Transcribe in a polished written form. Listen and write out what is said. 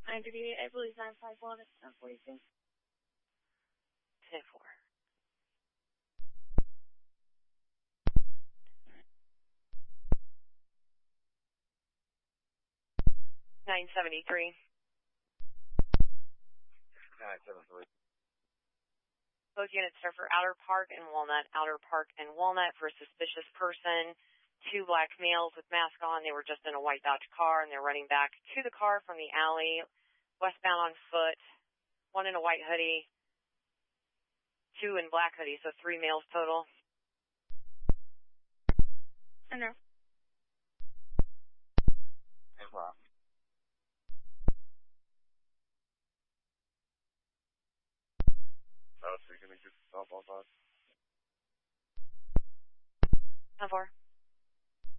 938, I believe 951 is 1042. 10-4. 973. 973. Both units are for Outer Park and Walnut. Outer Park and Walnut for a suspicious person. 2 black males with masks on. They were just in a white Dodge car, and they're running back to the car from the alley, westbound on foot. 1 in a white hoodie, 2 in black hoodies, so 3 males total. I know.